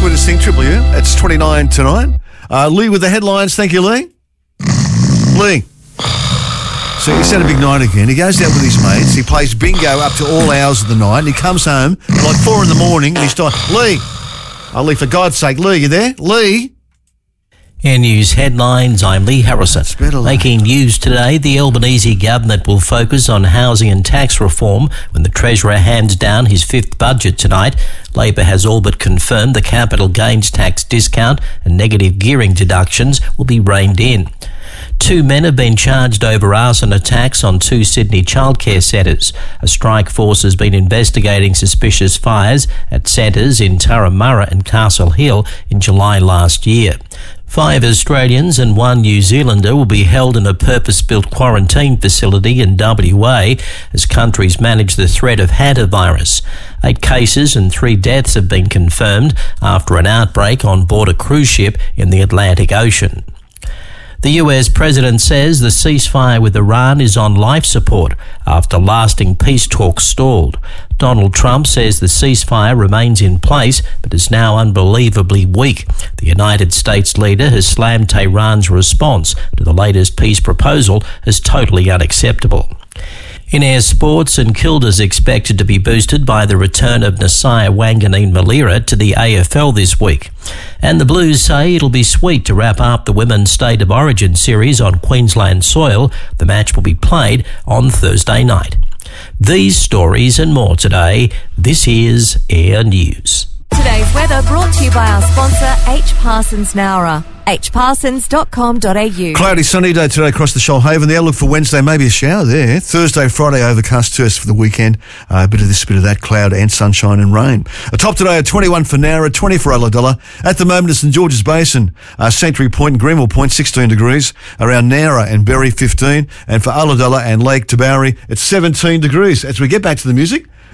sweetest thing, Triple U. It's 29 tonight. Lee with the headlines. Thank you, Lee. Lee. So he's had a big night again. He goes out with his mates. He plays bingo up to all hours of the night. And he comes home at like 4 a.m. and he's like, Lee. Oh, Lee, for God's sake. Lee, you there? Lee? Air News headlines, I'm Lee Harrison. Making news today, the Albanese government will focus on housing and tax reform when the Treasurer hands down his fifth budget tonight. Labor has all but confirmed the capital gains tax discount and negative gearing deductions will be reined in. 2 men have been charged over arson attacks on 2 Sydney childcare centres. A strike force has been investigating suspicious fires at centres in Turramurra and Castle Hill in July last year. 5 Australians and 1 New Zealander will be held in a purpose-built quarantine facility in WA as countries manage the threat of hantavirus. 8 cases and 3 deaths have been confirmed after an outbreak on board a cruise ship in the Atlantic Ocean. The US president says the ceasefire with Iran is on life support after lasting peace talks stalled. Donald Trump says the ceasefire remains in place but is now unbelievably weak. The United States leader has slammed Tehran's response to the latest peace proposal as totally unacceptable. In air sports, St Kilda's expected to be boosted by the return of Nasiah Wanganeen-Malira to the AFL this week. And the Blues say it'll be sweet to wrap up the Women's State of Origin series on Queensland soil. The match will be played on Thursday night. These stories and more today. This is Air News. Today's weather brought to you by our sponsor, H. Parsons Nowra. hparsons.com.au. Cloudy sunny day today across the Shoalhaven. The outlook for Wednesday, maybe a shower there. Thursday, Friday, overcast to us for the weekend. A bit of this, bit of that, cloud and sunshine and rain. A top today at 21 for Nowra, 20 for Ulladulla. At the moment, it's St George's Basin, Sanctuary Point and Greenville Point, 16 degrees. Around Nowra and Berry, 15. And for Ulladulla and Lake Tabourie, it's 17 degrees. As we get back to the music,